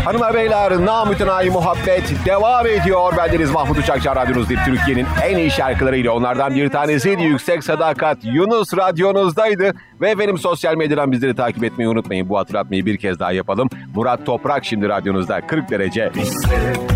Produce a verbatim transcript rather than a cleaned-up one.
Hanımlar beyler, namütenayi muhabbet devam ediyor. Bendeniz Mahmut Uçakçı, radyonuzda Türkiye'nin en iyi şarkılarıyla onlardan bir tanesiydi. Yüksek Sadakat Yunus radyonuzdaydı. Ve benim sosyal medyadan bizleri takip etmeyi unutmayın. Bu hatırlatmayı bir kez daha yapalım. Murat Toprak şimdi radyonuzda kırk derece.